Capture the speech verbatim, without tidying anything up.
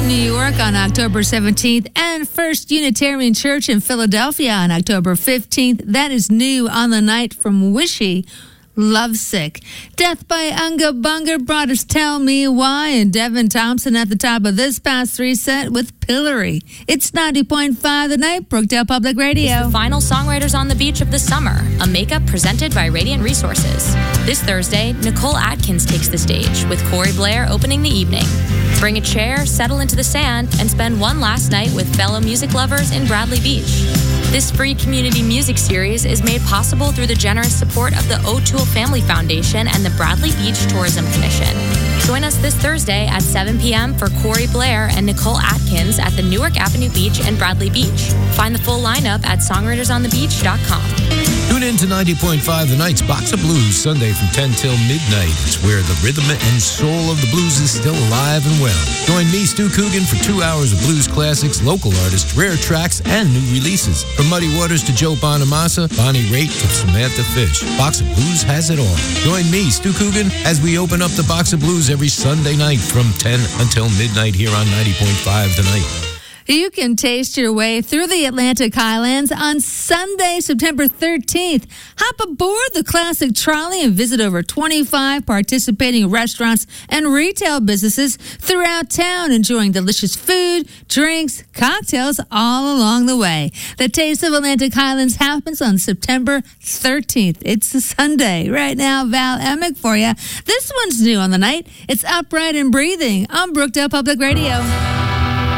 New York on October seventeenth, and First Unitarian Church in Philadelphia on October fifteenth. That is new on the night from Wishy. Lovesick. Death by Unga Bunga brought us Tell Me Why, and Devin Thompson at the top of this past three set with Pillory. It's ninety point five The Night, Brookdale Public Radio. It's the final Songwriters on the Beach of the summer, a makeup presented by Radiant Resources. This Thursday, Nicole Atkins takes the stage, with Corey Blair opening the evening. Bring a chair, settle into the sand, and spend one last night with fellow music lovers in Bradley Beach. This free community music series is made possible through the generous support of the O'Toole Family Foundation and the Bradley Beach Tourism Commission. Join us this Thursday at seven p.m. for Corey Blair and Nicole Atkins at the Newark Avenue Beach and Bradley Beach. Find the full lineup at songwriters on the beach dot com. Tune in to ninety point five The Night's Box of Blues, Sunday from ten till midnight. It's where the rhythm and soul of the blues is still alive and well. Join me, Stu Coogan, for two hours of blues classics, local artists, rare tracks, and new releases. From Muddy Waters to Joe Bonamassa, Bonnie Raitt to Samantha Fish, Box of Blues has it all. Join me, Stu Coogan, as we open up the Box of Blues every Sunday night from ten until midnight here on ninety point five The Night. You can taste your way through the Atlantic Highlands on Sunday, September thirteenth. Hop aboard the Classic Trolley and visit over twenty-five participating restaurants and retail businesses throughout town, enjoying delicious food, drinks, cocktails all along the way. The Taste of Atlantic Highlands happens on September thirteenth. It's a Sunday. Right now, Val Emick for you. This one's new on the night. It's Upright and Breathing on Brookdale Public Radio.